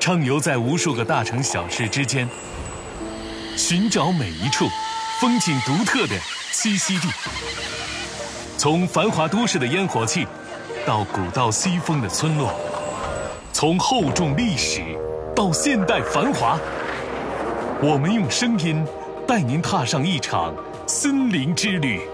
畅游在无数个大城小市之间，寻找每一处风景独特的栖息地。从繁华都市的烟火气，到古道西风的村落，从厚重历史到现代繁华，我们用声音带您踏上一场森林之旅。